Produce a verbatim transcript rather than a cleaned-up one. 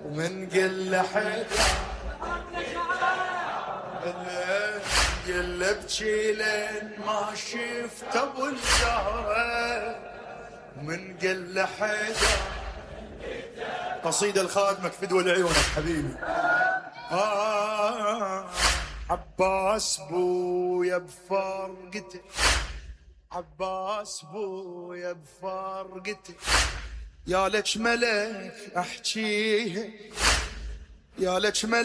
ومن قل حيدر قل ابكي لين ما شفت ابو الزهره ومن قل حيدر. قصيدة الخادمك فدوى لعيونك حبيبي. آه عباس بويا بفرقته، عباس بويا بفرقته، يا لك ملك احكيها، يا لك ملك